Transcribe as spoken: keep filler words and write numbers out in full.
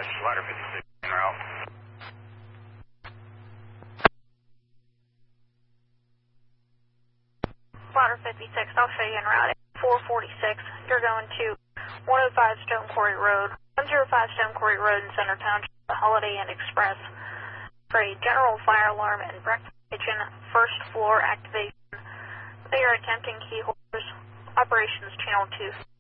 Ladder fifty-six, en route. Ladder fifty-six, I'll show you en route. four forty-six, you're going to one oh five Stone Quarry Road, one oh five Stone Quarry Road in Center Township, the Holiday Inn Express, for a general fire alarm and breakfast kitchen, first floor activation. They are attempting key holders, operations channel two.